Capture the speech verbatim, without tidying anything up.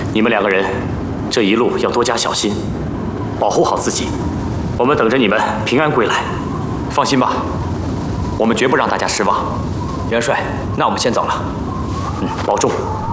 你们两个人这一路要多加小心，保护好自己。我们等着你们平安归来。 放心吧，我们绝不让大家失望。元帅，那我们先走了。 嗯，保重。